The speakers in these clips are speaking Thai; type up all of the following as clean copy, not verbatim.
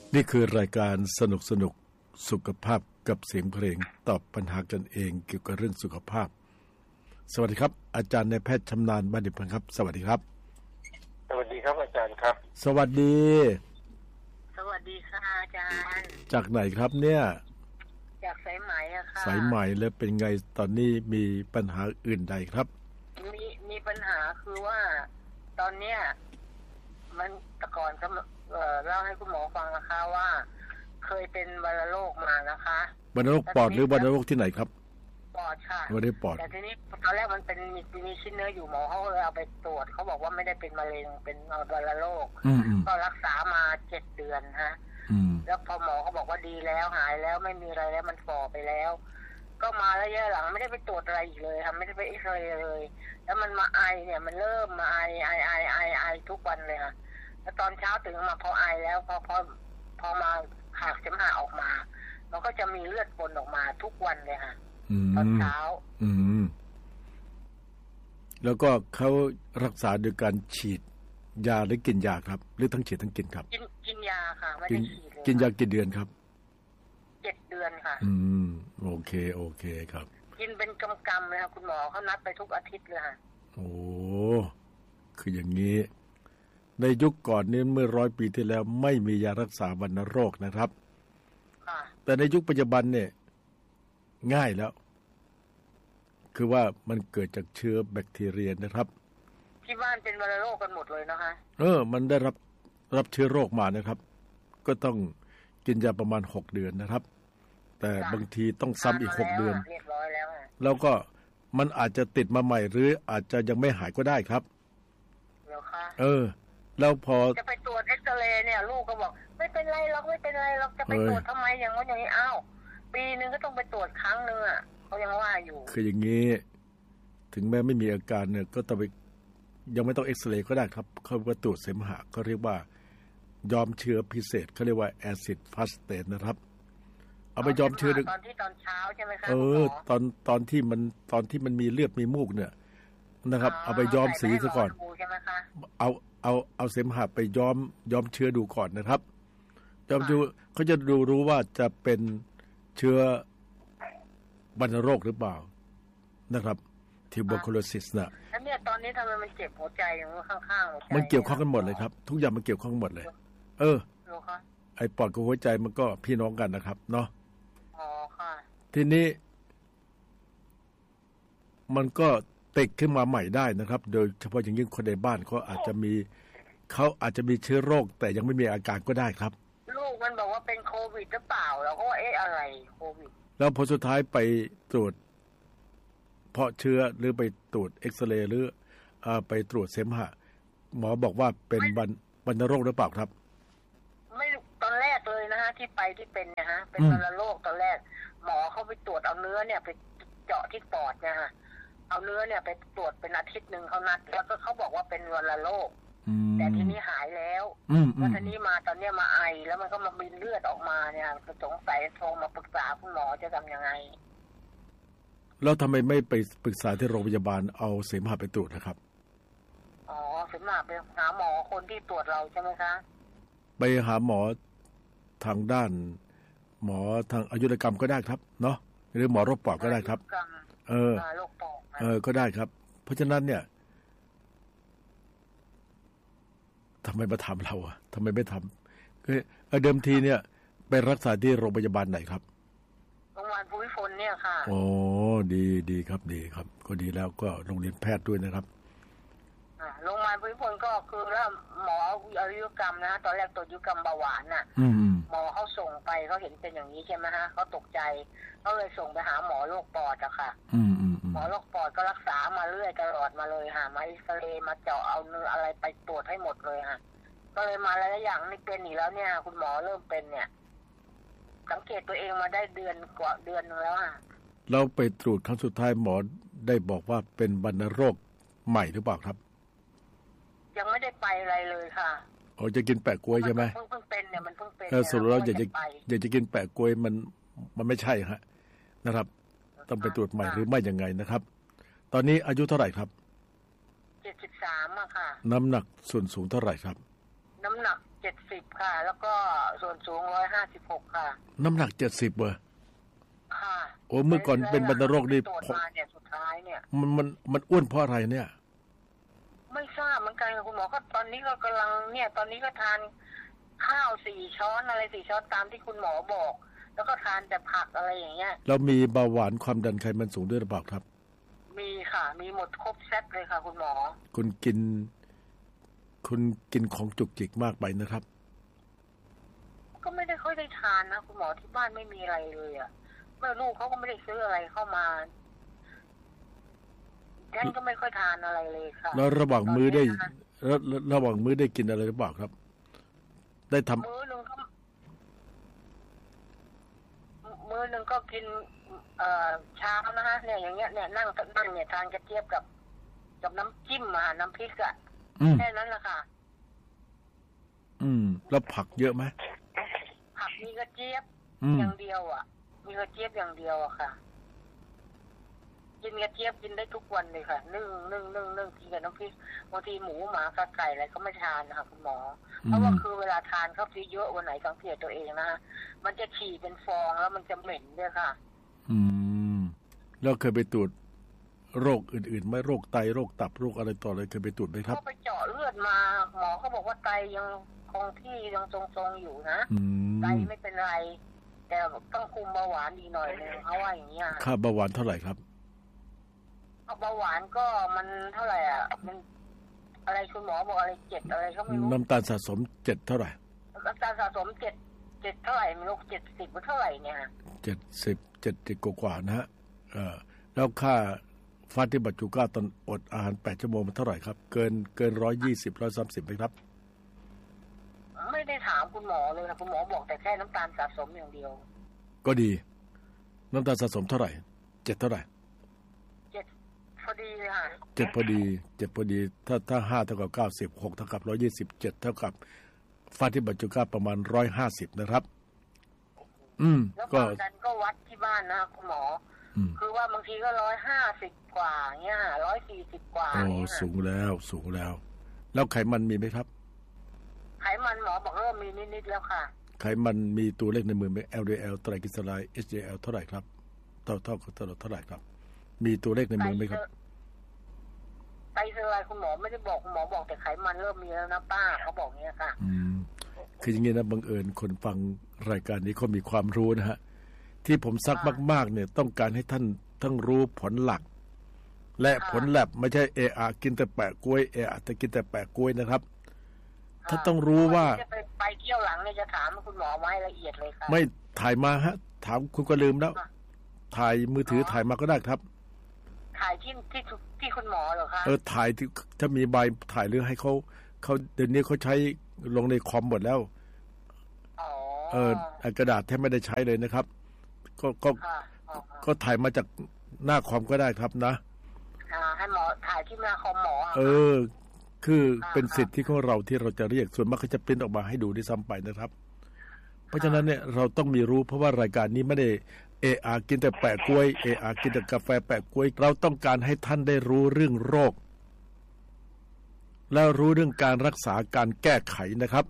นี่คือรายการสนุกสุขภาพกับเสียงเพลงตอบปัญหากันเองเกี่ยวกับเรื่องสุขภาพสวัสดีครับอาจารย์นายแพทย์ชำนาญบัณฑิตพันธ์ครับสวัสดีครับสวัสดีครับอาจารย์ครับสวัสดีค่ะอาจารย์จากไหนครับเนี่ยจากสายไหมอะค่ะสายไหมแล้วเป็นไงตอนนี้มีปัญหาอื่นใดครับมีปัญหาคือว่าตอนเนี้ยมันแต่ก่อนก็เล่าให้คุณหมอฟังนะคะว่าเคยเป็นวัณโรคมานะคะวัณโรคปอดหรือวัณโรคที่ไหนครับปอดค่ะวัณโรคปอดแต่ทีนี้ตอนแรกมันเป็นมีชิ้นเนื้ออยู่หมอเขาเลยเอาไปตรวจเขาบอกว่าไม่ได้เป็นมะเร็งเป็นวัณโรคก็รักษามา7 เดือนฮะแล้วพอหมอเขาบอกว่าดีแล้วหายแล้วไม่มีอะไรแล้วมันฝ่อไปแล้วก็มาระยะหลังไม่ได้ไปตรวจอะไรอีกเลยค่ะไม่ได้ไปเอ็กซเรย์เลยแล้วมันมาไอเนี่ยมันเริ่มมาไอทุกวันเลยค่ะแล้วตอนเช้าตื่นมาพอไอแล้วพอมาหักเสมหะออกมามันก็จะมีเลือดปนออกมาทุกวันเลยค่ะตอนเช้าแล้วก็เขารักษาโดยการฉีดยาหรือกินยาครับหรือทั้งฉีดทั้งกินครับกินยาค่ะไม่ได้ฉีดเลยกินยากี่เดือนครับ 7 เดือนค่ะโอเคครับกินเป็นกำๆเลยค่ะคุณหมอเขานัดไปทุกอาทิตย์เลยค่ะโอ้คืออย่างนี้ในยุคก่อนนี้เมื่อ100 ปีที่แล้วไม่มียารักษาวัณโรคนะครับแต่ในยุคปัจจุบันเนี่ยง่ายแล้วคือว่ามันเกิดจากเชื้อแบคทีเรียนะครับที่บ้านเป็นวัณโรคกันหมดเลยนะคะมันได้รับเชื้อโรคมานะครับก็ต้องกินยาประมาณ6 เดือนนะครับแต่บางทีต้องซ้ำอีก6 เดือนแล้วก็มันอาจจะติดมาใหม่หรืออาจจะยังไม่หายก็ได้ครับแล้วพอจะไปตรวจเอ็กซเรย์เนี่ยลูกก็บอกไม่เป็นไรหรอกจะไปตรวจทำไมอย่างว่าอย่างนี้อ้าวปีนึงก็ต้องไปตรวจครั้งนึงอ่ะเขายังว่าอยู่คืออย่างนี้ถึงแม้ไม่มีอาการเนี่ยก็ต้องไปยังไม่ต้องเอ็กซเรย์ก็ได้ครับเขาไปตรวจเสมหะเขาเรียกว่ายอมเชื้อพิเศษเขาเรียกว่าแอซิดฟาสเตนนะครับเอาไปยอมเชื้อตอนเช้าใช่ไหมคะตอนที่มันมีเลือดมีมูกเนี่ยนะครับเอาไปย้อมสีซะก่อนเอาเสมหะไปย้อมเชื้อดูก่อนนะครับย้อมดูเขาจะรู้ว่าจะเป็นเชื้อวัณโรคหรือเปล่านะครับทิวเบอร์โคโลซิสน่ะแล้วเนี่ยตอนนี้ทำไมมันเจ็บหัวใจอย่างว่าข้างๆมันเกี่ยวข้องกันหมดเลยครับทุกอย่างมันเกี่ยวข้องหมดเลยไอปอดกับหัวใจมันก็พี่น้องกันนะครับเนาะทีนี้มันก็ติดขึ้นมาใหม่ได้นะครับโดยเฉพาะอย่างยิ่งคนในบ้านเขาอาจจะมีเชื้อโรคแต่ยังไม่มีอาการก็ได้ครับลูกมันบอกว่าเป็นโควิดหรือเปล่าเราก็ว่าอะไรโควิดแล้วพอสุดท้ายไปตรวจเพาะเชื้อหรือไปตรวจเอ็กซเรย์หรือไปตรวจเสมหะหมอบอกว่าเป็นวัณโรคหรือเปล่าครับไม่ตอนแรกเลยนะฮะที่เป็นเนี่ยฮะเป็นวัณโรคตอนแรกหมอเขาไปตรวจเอาเนื้อเนี่ยไปเจาะที่ปอดเนี่ยฮะเอาเนื้อเนี่ยไปตรวจเป็นอาทิตย์นึงเขานัดแล้วก็เขาบอกว่าเป็นวัณโรคแต่ทีนี้หายแล้วแล้วทีนี้มาตอนเนี้ยมาไอแล้วมันก็มาบินเลือดออกมาเนี่ยสงสัยโทรมาปรึกษาคุณหมอจะทำยังไงแล้วทำไมไม่ไปปรึกษาที่โรงพยาบาลเอาเสมหะไปตรวจนะครับเสมหะไปหาหมอคนที่ตรวจเราใช่ไหมคะไปหาหมอทางด้านหมอทางอายุรกรรมก็ได้ครับเนาะหรือหมอโรคปอดก็ได้ครับโรคปอดก็ได้ครับเพราะฉะนั้นเนี่ยทำไมมาทำเราอ่ะทำไมไม่ทำคือเดิมทีเนี่ยไปรักษาที่โรงพยาบาลไหนครับโรงพยาบาลภูมิพลเนี่ยค่ะดีครับก็ดีแล้วก็โรงเรียนแพทย์ด้วยนะครับโรงพยาบาลภูมิพลก็คือแล้วหมออายุรกรรมนะตอนแรกตรวจอายุรกรรมเบาหวานน่ะหมอเขาส่งไปเขาเห็นเป็นอย่างนี้ใช่ไหมฮะเขาตกใจเขาเลยส่งไปหาหมอโรคปอดอะค่ะหมอโรคปอดก็รักษามาเรื่อยตลอดมาเลยค่ะมาเอ็กซเรย์มาเจาะเอาเนื้ออะไรไปตรวจให้หมดเลยค่ะก็เลยมาหลายอย่างนี่เป็นอีกแล้วเนี่ยคุณหมอเริ่มเป็นเนี่ยสังเกตตัวเองมาได้เดือนนึงแล้วอ่ะเราไปตรวจครั้งสุดท้ายหมอได้บอกว่าเป็นวัณโรคใหม่หรือเปล่าครับยังไม่ได้ไปอะไรเลยค่ะจะกินแปะกล้วยใช่ไหมเพิ่งเป็นเนี่ยมันเพิ่งเป็นสรุปแล้วอยากจะกินแปะกล้วยมันไม่ใช่ฮะนะครับต้องไปตรวจใหม่หรือไม่ยังไงนะครับตอนนี้อายุเท่าไหร่ครับ 73อะค่ะน้ำหนักส่วนสูงเท่าไหร่ครับน้ำหนัก 70ค่ะแล้วก็ส่วนสูง156ค่ะน้ำหนัก70เว้ยค่ะโอ้เมื่อก่อนเป็นวัณโรคนี่ตรวจมาเนี่ยสุดท้ายเนี่ยมันอ้วนเพราะอะไรเนี่ยไม่ทราบเหมือนกันคุณหมอก็ตอนนี้ก็กำลังเนี่ยตอนนี้ก็ทานข้าว4 ช้อนอะไร4 ช้อนตามที่คุณหมอบอกแล้วก็ทานแต่ผักอะไรอย่างเงี้ยแล้วมีเบาหวานความดันไขมันสูงด้วยหรือเปล่าครับมีค่ะมีหมดครบเซตเลยค่ะคุณหมอคุณกินของจุกจิกมากไปนะครับก็ไม่ได้ค่อยได้ทานนะคุณหมอที่บ้านไม่มีอะไรเลยอ่ะแม่ลูกเขาก็ไม่ได้ซื้ออะไรเข้ามาฉันก็ไม่ค่อยทานอะไรเลยค่ะแล้วระหว่างมื้อได้ระหว่างมื้อได้กินอะไรหรือเปล่าครับได้ทำมื้อนึงก็กินเช้านะฮะเนี่ยอย่างเงี้ยเนี่ยนั่งเนี่ยทานกระเจี๊ยบกับน้ำจิ้มน้ำพริกอ่ะแค่นั้นแหละค่ะแล้วผักเยอะไหมผักมีกระเจี๊ยบอย่างเดียวอ่ะมีกระเจี๊ยบอย่างเดียวอะค่ะกินกระเจี๊ยบกินได้ทุกวันเลยค่ะนึ่งกินกับน้ำพริกบางทีหมูหมากระไก่อะไรก็ไม่ทานนะคะคุณหมอเพราะว่าคือเวลาทานข้าวซีเยอะวันไหนสังเกตตัวเองนะมันจะฉี่เป็นฟองแล้วมันจะเหม็นด้วยค่ะแล้วเคยไปตรวจโรคอื่นๆไหมโรคไตโรคตับโรคอะไรต่ออะไรเคยไปตรวจไหมครับก็ไปเจาะเลือดมาหมอเขาบอกว่าไตยังคงที่ยังทรงๆอยู่นะไตไม่เป็นไรแต่ต้องคุมเบาหวานอีกหน่อยนึงเขาว่าอย่างนี้ค่าเบาหวานเท่าไหร่ครับเบาหวานก็มันเท่าไหร่อ่ะมันอะไรคุณหมอบอกอะไร7อะไรเขาไม่รู้น้ำตาลสะสม7เท่าไหร่น้ำตาลสะสม7เท่าไหร่ไม่รู้70ว่าเท่าไหร่เนี่ย 70กว่านะฮะแล้วค่าฟาติบัตจูก้าตอนอดอาหาร8 ชั่วโมงมันเท่าไหร่ครับเกิน120 130ไหมครับไม่ได้ถามคุณหมอเลยค่ะคุณหมอบอกแต่แค่น้ำตาลสะสมอย่างเดียวก็ดีน้ำตาลสะสมเท่าไหร่7เท่าไหร่ 7พอดีค่ะ 7พอดีถ้า5เท่ากับ90 6เท่ากับ127เท่ากับฟาติบัตจูก้าประมาณ150นะครับแล้วความดันก็วัดที่บ้านนะคุณหมอคือว่าบางทีก็150กว่าเงี้ย140กว่าโอ้สูงแล้วแล้วไขมันมีไหมครับไขมันหมอบอกเริ่มมีนิดๆแล้วค่ะไขมันมีตัวเลขในมือไหม LDL ไตรกลีเซอไรด์ HDL เท่าไหร่ครับเท่าไหร่ครับมีตัวเลขในมือไหมครับไตรกลีเซอไรด์คุณหมอไม่ได้บอกคุณหมอบอกแต่ไขมันเริ่มมีแล้วนะป้าเขาบอกเงี้ยค่ะคืออย่างงี้นะบังเอิญคนฟังรายการนี้เขามีความรู้นะฮะที่ผมซักมากๆเนี่ยต้องการให้ท่านทั้งรู้ผลหลักและผลแลบไม่ใช่กินแต่แปะกล้วยแต่กินแต่แปะกล้วยนะครับถ้าต้องรู้ว่าไปเที่ยวหลังเนี่ยจะถามคุณหมอไว้ละเอียดเลยครับไม่ถ่ายมาฮะถามคุณก็ลืมแล้วถ่ายมือถือถ่ายมาก็ได้ครับถ่ายที่คุณหมอเหรอคะถ่ายที่ถ้ามีใบถ่ายหรือให้เขาเดี๋ยวนี้เขาใช้ลงในคอมหมดแล้วกระดาษแทบไม่ได้ใช้เลยนะครับก็ถ่ายมาจากหน้าคอมก็ได้ครับนะให้หมอถ่ายที่หน้าคอมหมอคือเป็นสิทธิของเราที่เราจะเรียกส่วนมากเขาจะปริ้นออกมาให้ดูด้วยซ้ำไปนะครับเพราะฉะนั้นเนี่ยเราต้องมีรู้เพราะว่ารายการนี้ไม่ได้กินแต่แปะกล้วยกินแต่กาแฟแปะกล้วยเราต้องการให้ท่านได้รู้เรื่องโรคแล้วรู้เรื่องการรักษาการแก้ไขนะครับ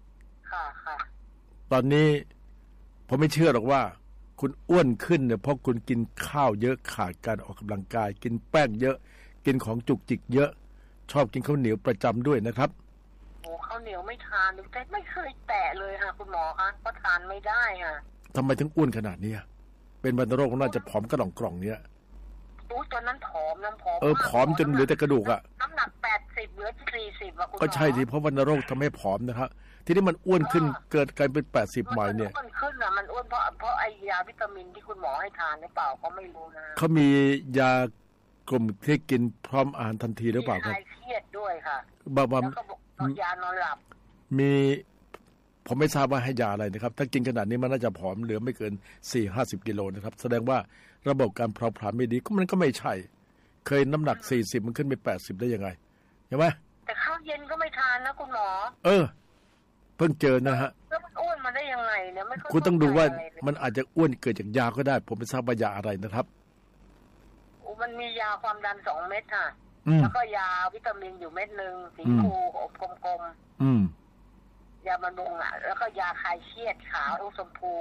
ตอนนี้ผมไม่เชื่อหรอกว่าคุณอ้วนขึ้นเนี่ยเพราะคุณกินข้าวเยอะขาดการออกกำลังกายกินแป้งเยอะกินของจุกจิกเยอะชอบกินข้าวเหนียวประจำด้วยนะครับโอ้ข้าวเหนียวไม่ทานแต่ไม่เคยแตะเลยค่ะคุณหมอคะเพราะทานไม่ได้ค่ะทำไมถึงอ้วนขนาดนี้เป็นวัณโรคน่าจะผอมกระหล่องกล่องเนี้ยตอนนั้นผอมผอมจนเหลือแต่กระดูกน้ำหนัก80เหลือ40คุณหมอก็ใช่ทีเพราะวัณโรคทำให้ผอมนะครับทีนี้มันอ้วนขึ้นเกิดกลายเป็น80ใหม่เนี่ยมันขึ้นมันอ้วนเพราะไอยาวิตามินที่คุณหมอให้ทานหรือเปล่าก็ไม่รู้นะเขามียากลุ่มที่กินพร้อมอาหารทันทีหรือเปล่าครับเครียดด้วยค่ะแล้วก็ยานอนหลับมีผมไม่ทราบว่าให้ยาอะไรนะครับถ้ากินขนาดนี้มันน่าจะผอมเหลือไม่เกิน 40-50 กิโลนะครับแสดงว่าระบบการเผาผลาญไม่ดีก็มันก็ไม่ใช่เคยน้ำหนัก40มันขึ้นไป80ได้ยังไงใช่ไหมแต่ข้าวเย็นก็ไม่ทานนะคุณหมอเพิ่งเจอนะฮะแล้วมันอ้วนมาได้ยังไงเนี่ยไม่คุณต้องดูว่ามันอาจจะอ้วนเกิดจากยาก็ได้ผมไม่ทราบว่ายาอะไรนะครับมันมียาความดัน2 เม็ดค่ะแล้วก็ยาวิตามินอยู่เม็ดนึงสีฟูอบกลมๆยาบำรุงแล้วก็ยาคลายเครียดขาวชมพู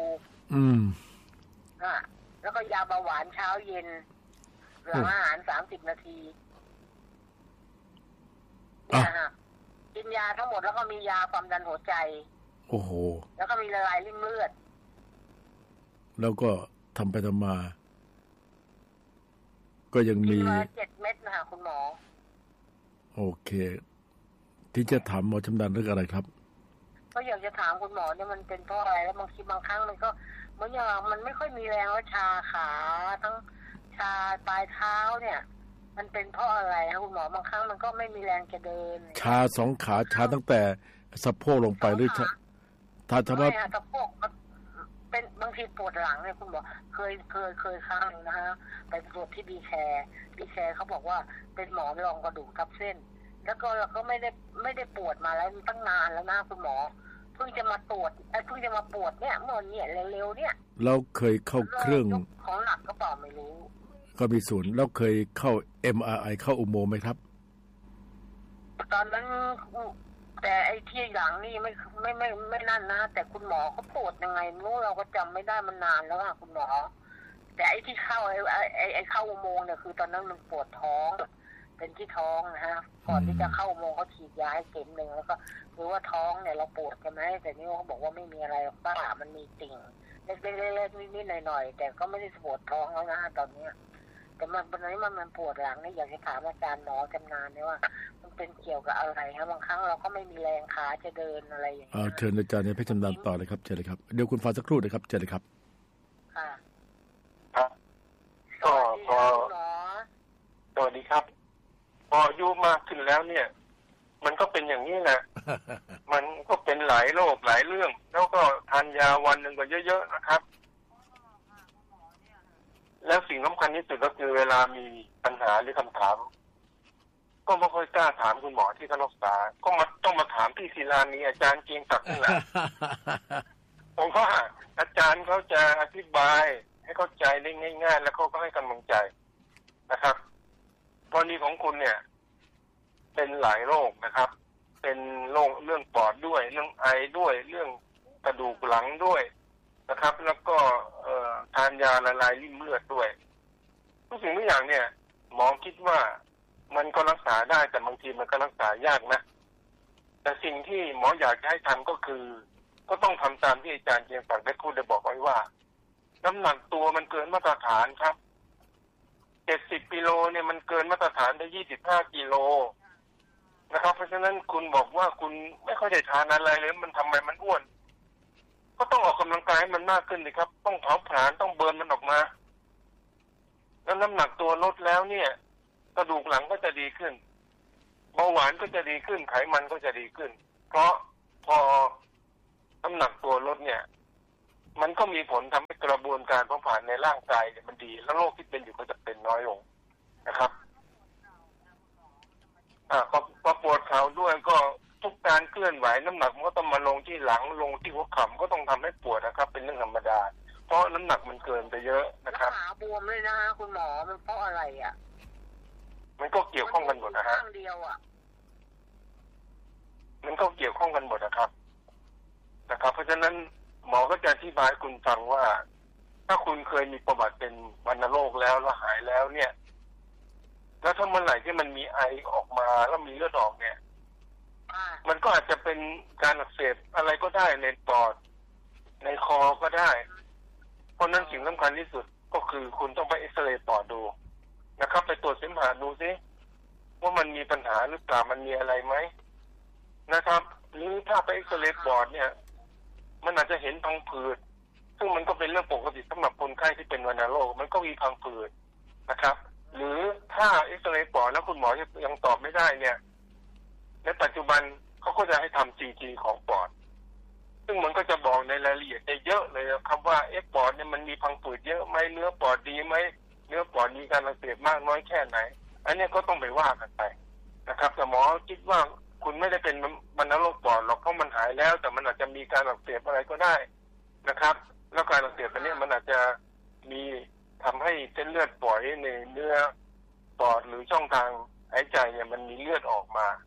แล้วก็ยาเบาหวานเช้าเย็นหลังอาหาร30 นาทีกินยาทั้งหมดแล้วก็มียาความดันหัวใจโอ้โหแล้วก็มีละลายริ่มเลือดแล้วก็ทำไปทำมาก็ยังมี 7 เม็ดนะคะคุณหมอโอเคที่จะถามหมอชำนาญเรื่องอะไรครับก็อยากจะถามคุณหมอเนี่ยมันเป็นเพราะอะไรแล้วบางทีบางครั้งมันก็เหมือนอย่างมันไม่ค่อยมีแรงแล้วชาขาทั้งชาปลายเท้าเนี่ยมันเป็นเพราะอะไรคะคุณหมอบางครั้งมันก็ไม่มีแรงจะเดินชา2 ขาชาตั้งแต่สะโพกลงไปหรือถ้าเฉพาะสะโพกเป็นบางทีปวดหลังเนี่ยคุณหมอเคยครั้งนึงนะฮะไปตรวจที่บีแคร์เขาบอกว่าเป็นหมอนรองกระดูกทับเส้นแล้วก็เราก็ไม่ได้ปวดมาแล้วตั้งนานแล้วนะคุณหมอเพิ่งจะมาตรวจเพิ่งจะมาปวดเนี่ยเมื่อเนี่ยเร็วๆเนี่ยเราเคยเข้าเครื่องของหนักก็เปล่าไม่รู้ก็มีศูนย์แล้วเคยเข้า MRI เข้าอุโมงค์ไหมครับตอนนั้นแต่ไอ้ที่หลังนี่ไม่นั่นนะแต่คุณหมอเขาปวดยังไงรู้เราก็จำไม่ได้มันนานแล้วค่ะคุณหมอแต่ไอ้ที่เข้าไอ้เข้าอุโมงค์เนี่ยคือตอนนั้นมันปวดท้องเป็นที่ท้องนะฮะก่อนที่จะเข้าอุโมงค์เขาฉีดยาให้เข็มนึงแล้วก็หรือว่าท้องเนี่ยเราปวดกันไหมแต่นี่เขาบอกว่าไม่มีอะไรป้ามันมีติ่งเล็กๆนิดๆหน่อยๆแต่ก็ไม่ได้ปวดท้องแล้วนะตอนนี้แต่วันนี้มันปวดหลังนี่อยากจะถามอาจารย์หมอชำนาญเนี่ยว่ามันเป็นเกี่ยวกับอะไรครับบางครั้งเราก็ไม่มีแรงขาจะเดินอะไรอย่างเงี้ยเชิญอาจารย์เนี่ยให้ชำนาญต่อเลยครับเชิญเลยครับเดี๋ยวคุณฟังสักครู่นะครับเชิญเลยครับค่ะครับก็สวัสดีครับพออายุมากขึ้นแล้วเนี่ยมันก็เป็นอย่างนี้แหละมันก็เป็นหลายโรคหลายเรื่องแล้วก็ทานยาวันหนึ่งก็เยอะๆนะครับแล้วสิ่งสำคัญที่สุดก็คือเวลามีปัญหาหรือคำถามก็ไม่ค่อยกล้าถามคุณหมอที่เขารักษาก็ต้องมาถามพี่ศิลานีอาจารย์เกียงศักดิ์นี่แหละผมว่าอาจารย์เขาจะอธิบายให้เข้าใจได้ง่ายๆแล้วเขาก็ให้กำลังใจนะครับกรณีของคุณเนี่ยเป็นหลายโรคนะครับเป็นโรคเรื่องปอดด้วยเรื่องไอด้วยเรื่องกระดูกหลังด้วยนะครับแล้วก็ทานยาละลายริ่มเลือดด้วยทุกสิ่งทุกอย่างเนี่ยหมอคิดว่ามันก็รักษาได้แต่บางทีมันก็รักษายากนะแต่สิ่งที่หมออยากให้ทำก็คือก็ต้องทำตามที่อาจารย์เกียงศักดิ์ได้พูดได้บอกไว้ว่าน้ำหนักตัวมันเกินมาตรฐานครับ70 กิโลเนี่ยมันเกินมาตรฐานได้25 กิโลนะครับเพราะฉะนั้นคุณบอกว่าคุณไม่ค่อยได้ทานอะไรเลยมันทำไมมันอ้วนก็ต้องออกกำลังกายให้มันมากขึ้นเลยครับต้องเผาผลาญต้องเบิร์นมันออกมาแล้วน้ำหนักตัวลดแล้วเนี่ยกระดูกหลังก็จะดีขึ้นเบาหวานก็จะดีขึ้นไขมันก็จะดีขึ้นเพราะพอน้ำหนักตัวลดเนี่ยมันก็มีผลทำให้กระบวนการเผาผลาญในร่างกายเนี่ยมันดีแล้วโรคที่เป็นอยู่ก็จะเป็นน้อยลงนะครับพอปวดเข่าด้วยก็ทุกการเคลื่อนไหวน้ำหนักมันก็ต้องมาลงที่หลังลงที่หัวเข่าก็ต้องทำให้ปวดนะครับเป็นเรื่องธรรมดาเพราะน้ำหนักมันเกินไปเยอะนะครับขาบวมเลยนะคุณหมอมันเพราะอะไรอ่ะมันก็เกี่ยวข้องกันหมดนะฮะมันก็เกี่ยวข้องกันหมดนะครับเพราะฉะนั้นหมอก็จะอธิบายคุณฟังว่าถ้าคุณเคยมีประวัติเป็นวัณโรคแล้วหายแล้วเนี่ยแล้วถ้าเมื่อไหร่ที่มันมีไอออกมาแล้วมีเลือดออกเนี่ยมันก็อาจจะเป็นการอักเสบอะไรก็ได้ในปอดในคอก็ได้เพราะนั้นสิ่งสำคัญที่สุดก็คือคุณต้องไปเอ็กซเรย์ปอดดูนะครับไปตรวจเสมหะดูซิว่ามันมีปัญหาหรือเปล่ามันมีอะไรไหมนะครับหรือถ้าไปเอ็กซเรย์ปอดเนี่ยมันอาจจะเห็นพังผืดซึ่งมันก็เป็นเรื่องปกติสำหรับคนไข้ที่เป็นวัณโรคมันก็มีพังผืดนะครับหรือถ้าเอ็กซเรย์ปอดแล้วคุณหมอยังตอบไม่ได้เนี่ยในปัจจุบันเขาก็จะให้ทำ CT ของปอดซึ่งมันก็จะบอกในรายละเอียดได้เยอะเลยครับว่าปอดเนี่ยมันมีพังผืดเยอะไหมเนื้อปอดดีไหมเนื้อปอดมีการอักเสบมากน้อยแค่ไหนอันนี้ก็ต้องไปว่ากันไปนะครับแต่หมอคิดว่าคุณไม่ได้เป็นวัณโรคปอดหรอกเพราะมันหายแล้วแต่มันอาจจะมีการอักเสบอะไรก็ได้นะครับแล้วการอักเสบอันนี้มันอาจจะมีทำให้เส้นเลือดฝอยในเนื้อปอดหรือช่องทางหายใจเนี่ยมันมีเลือดออกมา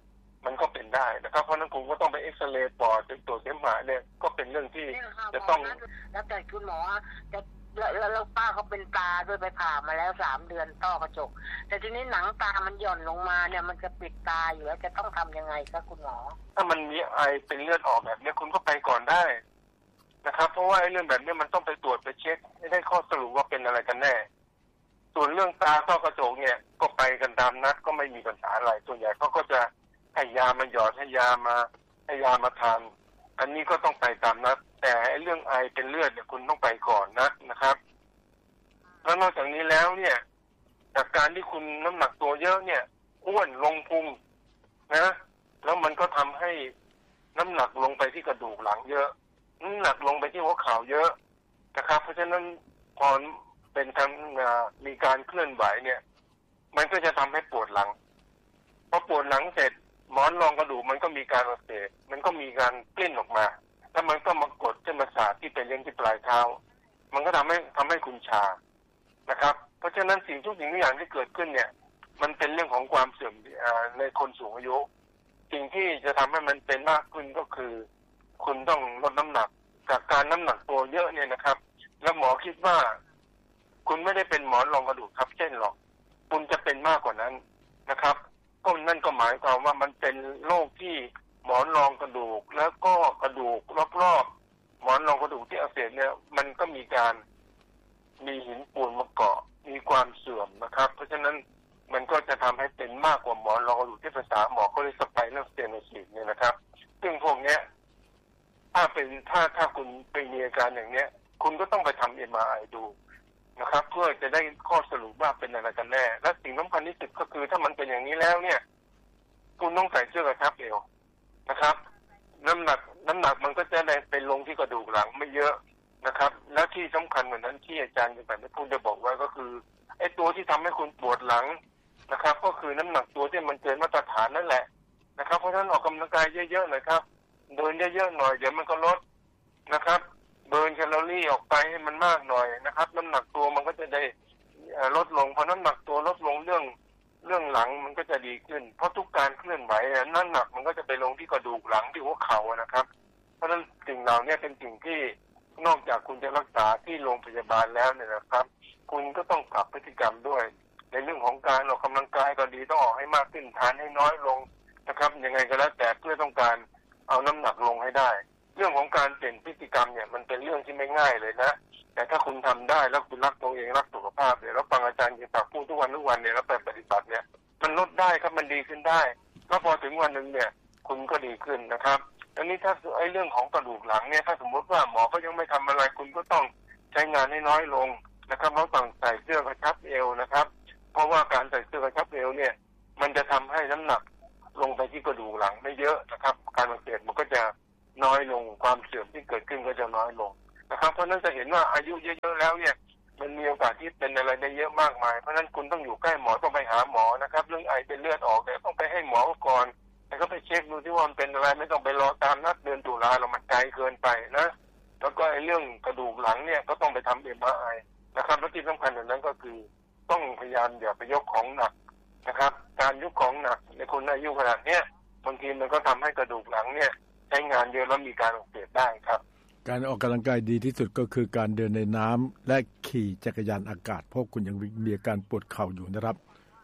มันก็เป็นได้นะครับเพราะนั้นคุณก็ต้องไปเอ็กซเรย์ปอดตรวจเสมหะเนี่ยก็เป็นเรื่องที่จะต้องแล้วแต่คุณหมอจะแล้วป้าเขาเป็นตาด้วยไปผ่ามาแล้ว3 เดือนต้อกระจกแต่ทีนี้หนังตามันหย่อนลงมาเนี่ยมันจะปิดตาอยู่แล้วจะต้องทำยังไงครับคุณหมอถ้ามันมีไอเป็นเลือดออกแบบนี้คุณก็ไปก่อนได้นะครับเพราะว่าไอ้เรื่องแบบนี้มันต้องไปตรวจไปเช็คให้ได้ข้อสรุปว่าเป็นอะไรกันแน่ส่วนเรื่องตาต้อกระจกเนี่ยก็ไปกันตามนัดก็ไม่มีปัญหาอะไรส่วนใหญ่เขาก็จะให้ยามาหยอดให้ยามาทานอันนี้ก็ต้องไปตามนัดแต่ไอ้เรื่องไอเป็นเลือดเนี่ยคุณต้องไปก่อนนะครับแล้วนอกจากนี้แล้วเนี่ยจากการที่คุณน้ำหนักตัวเยอะเนี่ยอ้วนลงพุงนะแล้วมันก็ทำให้น้ำหนักลงไปที่กระดูกหลังเยอะน้ำหนักลงไปที่หัวเข่าเยอะนะครับเพราะฉะนั้นพอเป็นทำมีการเคลื่อนไหวเนี่ยมันก็จะทำให้ปวดหลังพอปวดหลังเสร็จหมอนรองกระดูกมันก็มีการอักเสบมันก็มีการกลิ้นออกมาแล้วมันก็มากดเส้นประสาทที่เป็นเลี้ยงที่ปลายเท้ามันก็ทำให้คุณชานะครับเพราะฉะนั้นทุกสิ่งทุกอย่างที่เกิดขึ้นเนี่ยมันเป็นเรื่องของความเสื่อมในคนสูงอายุสิ่งที่จะทำให้มันเป็นมากขึ้นก็คือคุณต้องลดน้ำหนักจากการน้ำหนักตัวเยอะเนี่ยนะครับแล้วหมอคิดว่าคุณไม่ได้เป็นหมอนรองกระดูกทับเส้นหรอกคุณจะเป็นมากกว่านั้นนะครับก็นั่นก็หมายความว่ามันเป็นโรคที่หมอนรองกระดูกแล้วก็กระดูกรอบๆหมอนรองกระดูกที่อักเสบเนี่ยมันก็มีหินปูนมาเกาะมีความเสื่อมนะครับเพราะฉะนั้นมันก็จะทำให้เป็นมากกว่าหมอนรองกระดูกที่ภาษาหมอเขาเรียกสไปนัลสเตโนซิสเนี่ยนะครับซึ่งพวกเนี้ยถ้าคุณเป็นมีอาการอย่างเนี้ยคุณก็ต้องไปทำ MRI ดูนะครับเพื่อจะได้ข้อสรุปว่าเป็นอะไรกันแน่และสิ่งสำคัญที่สุดก็คือถ้ามันเป็นอย่างนี้แล้วเนี่ยคุณต้องใส่เสื้อกระชับเอวนะครับน้ำหนักมันก็จะได้ไปลงที่กระดูกหลังไม่เยอะนะครับและที่สำคัญเหมือนนั้นที่อาจารย์แบบที่คุณจะบอกไว้ก็คือไอ้ตัวที่ทำให้คุณปวดหลังนะครับก็คือน้ำหนักตัวที่มันเกินมาตรฐานนั่นแหละนะครับเพราะฉะนั้นออกกำลังกายเยอะๆหน่อยครับเดินเยอะๆหน่อยเดี๋ยวมันก็ลดนะครับเบิร์นแคลอรี่ออกไปให้มันมากหน่อยนะครับน้ำหนักตัวมันก็จะได้ลดลงพอน้ำหนักตัวลดลงเรื่องหลังมันก็จะดีขึ้นเพราะทุกการเคลื่อนไหวน้ำหนักมันก็จะไปลงที่กระดูกหลังที่หัวเข่านะครับเพราะฉะนั้นสิ่งเหล่านี้เป็นสิ่งที่นอกจากคุณจะรักษาที่โรงพยาบาลแล้วเนี่ยนะครับคุณก็ต้องปรับพฤติกรรมด้วยในเรื่องของการออกกำลังกายก็ดีต้องออกให้มากขึ้นทานให้น้อยลงนะครับยังไงก็แล้วแต่เพื่อต้องการเอาน้ำหนักลงให้ได้เรื่องของการเปลี่ยนพฤติกรรมเนี่ยมันเป็นเรื่องที่ไม่ง่ายเลยนะแต่ถ้าคุณทำได้แล้วคุณรักตัวเองรักสุขภาพเนี่ยแล้วฟังอาจารย์ที่พูดทุกวันเนี่ยแล้วไปปฏิบัติเนี่ยมันลดได้ครับมันดีขึ้นได้แล้วพอถึงวันนึงเนี่ยคุณก็ดีขึ้นนะครับอันนี้ถ้าไอ้เรื่องของกระดูกหลังเนี่ยถ้าสมมติว่าหมอเขายังไม่ทำอะไรคุณก็ต้องใช้งานให้น้อยลงนะครับแล้วต้องใส่เสื้อกระชับเอวนะครับเพราะว่าการใส่เสื้อกระชับเอวเนี่ยมันจะทำให้น้ำหนักลงไปที่กระดูกหลังไม่เยอะนะครับการอักเสบมันก็จะน้อยลงความเสื่อมที่เกิดขึ้นก็จะน้อยลงนะครับเพราะนั้นจะเห็นว่าอายุเยอะๆแล้วเนี่ยมันมีโอกาสที่เป็นอะไรได้เยอะมากมายเพราะนั้นคุณต้องอยู่ใกล้หมอต้องไปหาหมอนะครับเรื่องไอเป็นเลือดออกเนี่ยต้องไปให้หมอก่อนแล้วก็ไปเช็คดูที่ว่ามันเป็นอะไรไม่ต้องไปรอตามนัดเดือนตุลาเรามันไกลเกินไปนะแล้วก็ไอ้เรื่องกระดูกหลังเนี่ยก็ต้องไปทำ MRI นะครับและที่สำคัญกว่านั้นก็คือต้องพยายามอย่าไปยกของหนักนะครับการยกของหนักในคนอายุขนาดเนี้ยบางทีมันก็ทำให้กระดูกหลังเนี่ยใช้งานเยอะแล้วมีการอักเสบได้ครับการออกกำลังกายดีที่สุดก็คือการเดินในน้ำและขี่จักรยานอากาศเพราะคุณยังมีอาการปวดเข่าอยู่นะครับ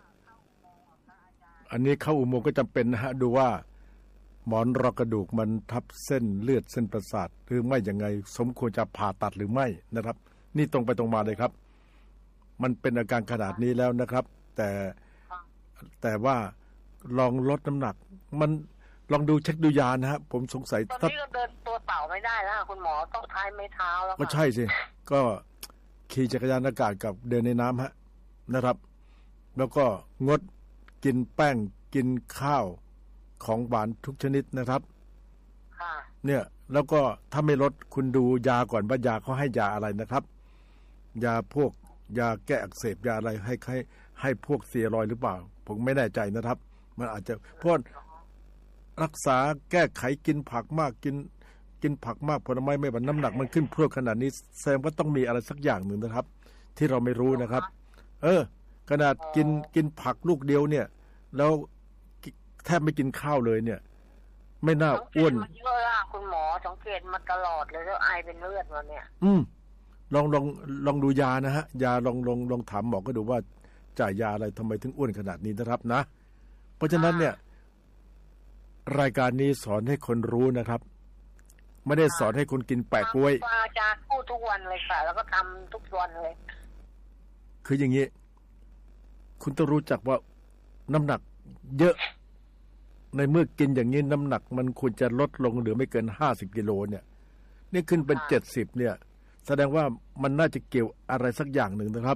อันนี้เข้าอุโมงค์ก็จำเป็นนะฮะดูว่าหมอนรองกระดูกมันทับเส้นเลือดเส้นประสาทหรือไม่ยังไงสมควรจะผ่าตัดหรือไม่นะครับนี่ตรงไปตรงมาเลยครับมันเป็นอาการขนาดนี้แล้วนะครับแต่ว่าลองลดน้ำหนักมันลองดูเช็คดูยานะฮะผมสงสัยตอนนี้ก็เดินตัวเปล่าไม่ได้แล้วคุณหมอต้องใช้ไม้เท้าแล้วก็ใช่สิก็ขี่จักรยานอากาศกับเดินในน้ำฮะนะครับแล้วก็งดกินแป้งกินข้าวของหวานทุกชนิดนะครับเนี่ยแล้วก็ถ้าไม่ลดคุณดูยาก่อนว่ายาเขาให้ยาอะไรนะครับยาพวกยาแก้อักเสบยาอะไรให้พวกสเตียรอยด์หรือเปล่าผมไม่แน่ใจนะครับมันอาจจะเพราะรักษาแก้ไขกินผักมากกินผักมากผลไม้ไม่บรรน้ำหนักมันขึ้นพรวดขนาดนี้แสดงว่าต้องมีอะไรสักอย่างหนึ่งนะครับที่เราไม่รู้นะครับขนาดกินผักลูกเดียวเนี่ยแล้วแทบไม่กินข้าวเลยเนี่ยไม่น่าอ้วนเยอะอะคุณหมอสังเกตมาตลอดเลยแล้วไอเป็นเลือดมาเนี่ยลองดูยานะฮะยาลองถามหมอก็ดูว่าจ่ายยาอะไรทำไมถึงอ้วนขนาดนี้นะครับนะเพราะฉะนั้นเนี่ยรายการนี้สอนให้คนรู้นะครับไม่ได้สอนให้คนกินแปะกล้วยอาจารย์พูดทุกวันเลยค่ะแล้วก็ทำทุกวันเลยคืออย่างนี้คุณต้องรู้จักว่าน้ำหนักเยอะในเมื่อกินอย่างนี้น้ำหนักมันควรจะลดลงเหลือไม่เกิน50กิโลเนี่ยนี่ขึ้นเป็น70เนี่ยแสดงว่ามันน่าจะเกี่ยวอะไรสักอย่างหนึ่งนะครับ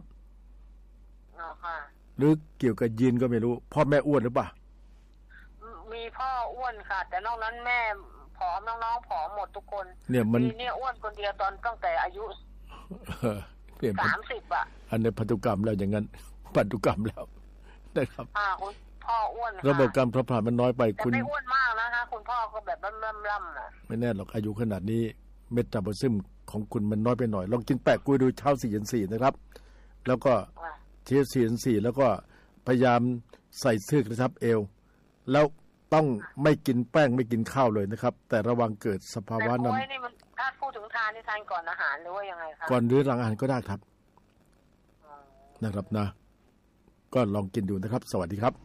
หรือเกี่ยวกับยีนก็ไม่รู้พ่อแม่อ้วนหรือเปล่ามีพ่ออ้วนค่ะแต่นอกนั้นแม่ผอมน้องๆผอมหมดทุกคนเนี่ยมันเนี่ยอ้วนคนเดียวตอนตั้งแต่อายุ30อ่ะอันนี้พันธุกรรมแล้วอย่างนั้นพันธุกรรมแล้วนะครับคุณพ่ออ้วนระบบการเผาผลาญมันน้อยไปคุณไม่อ้วนมากนะคะคุณพ่อก็แบบล่ำๆอ่ะไม่แน่หรอกอายุขนาดนี้เมตาบอลิซึมของคุณมันน้อยไปหน่อยลองกินแปะกล้วยดูเช้า4 นะครับแล้วก็เที่ยง4แล้วก็พยายามใส่เสื้อกระชับเอวแล้วต้องไม่กินแป้งไม่กินข้าวเลยนะครับแต่ระวังเกิดสภาวะนั้นนี่มันถ้าพูดถึงทานนี่ทานก่อนอาหารหรือว่ายังไงครับก่อนหรือหลังอาหารก็ได้ครับนะครับนะก็ลองกินดูนะครับสวัสดีครับ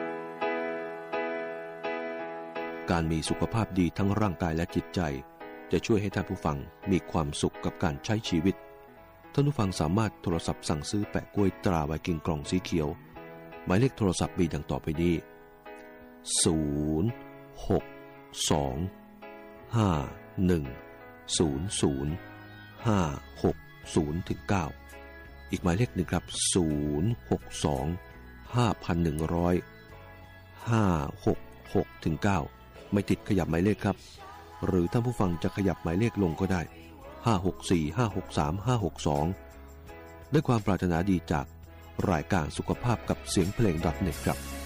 การมีสุขภาพดีทั้งร่างกายและจิตใจจะช่วยให้ท่านผู้ฟังมีความสุขกับการใช้ชีวิตท่านผู้ฟังสามารถโทรศัพท์สั่งซื้อแปะกล้วยตราไวกิ้งกล่องสีเขียวหมายเลขโทรศัพท์มีดังต่อไปนี้062-5100-560-9อีกหมายเลขหนึ่งครับ062-5100-566-9ไม่ติดขยับหมายเลขครับหรือท่านผู้ฟังจะขยับหมายเลขลงก็ได้564-563-562ด้วยความปรารถนาดีจากรายการสุขภาพกับเสียงเพลง.net ครับ